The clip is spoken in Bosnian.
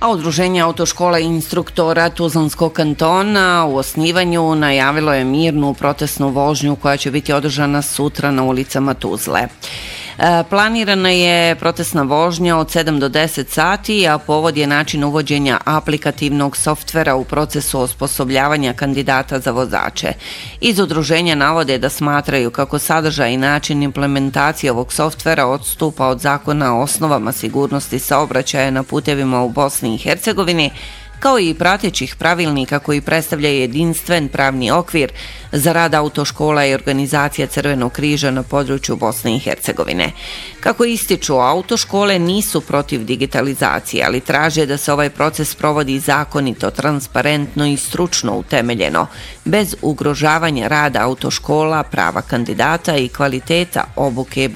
A Udruženje autoškola i instruktora Tuzlanskog kantona u osnivanju najavilo je mirnu protestnu vožnju koja će biti održana sutra na ulicama Tuzle. Planirana je protestna vožnja od 7 do 10 sati, a povod je način uvođenja aplikativnog softvera u procesu osposobljavanja kandidata za vozače. Iz udruženja navode da smatraju kako sadržaj i način implementacije ovog softvera odstupa od zakona o osnovama sigurnosti saobraćaja na putevima u Bosni i Hercegovini, kao i pratećih pravilnika koji predstavljaju jedinstven pravni okvir za rad autoškola i organizacija Crvenog križa na području Bosne i Hercegovine. Kako ističu, autoškole nisu protiv digitalizacije, ali traže da se ovaj proces provodi zakonito, transparentno i stručno utemeljeno, bez ugrožavanja rada autoškola, prava kandidata i kvaliteta obuke